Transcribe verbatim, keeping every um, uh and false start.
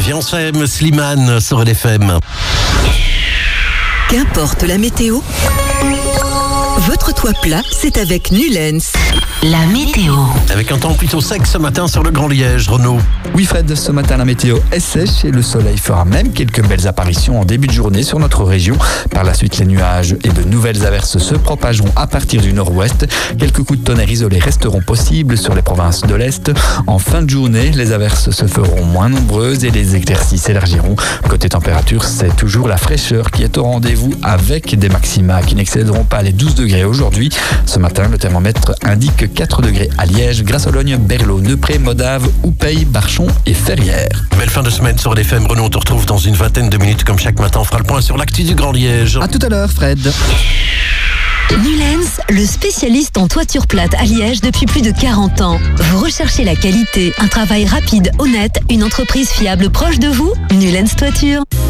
Viancem, Slimane sur L F M. Qu'importe la météo, votre toit plat, c'est avec Nulens. La météo. Avec un temps plutôt sec ce matin sur le Grand Liège, Renaud. Oui Fred, ce matin la météo est sèche et le soleil fera même quelques belles apparitions en début de journée sur notre région. Par la suite, les nuages et de nouvelles averses se propageront à partir du nord-ouest. Quelques coups de tonnerre isolés resteront possibles sur les provinces de l'Est. En fin de journée, les averses se feront moins nombreuses et les éclaircies s'élargiront. Côté température, c'est toujours la fraîcheur qui est au rendez-vous avec des maxima qui n'excéderont pas les douze degrés aujourd'hui. Ce matin, le thermomètre indique quatre degrés à Liège, Grasse-Ologne, Berlot, Neupré, Modave, Houpeil, Barchon et Ferrières. Belle fin de semaine sur L F M. Renaud, on te retrouve dans une vingtaine de minutes comme chaque matin. On fera le point sur l'actu du Grand Liège. À tout à l'heure Fred. Nulens, le spécialiste en toiture plate à Liège depuis plus de quarante ans. Vous recherchez la qualité, un travail rapide, honnête, une entreprise fiable proche de vous? Nulens Toiture.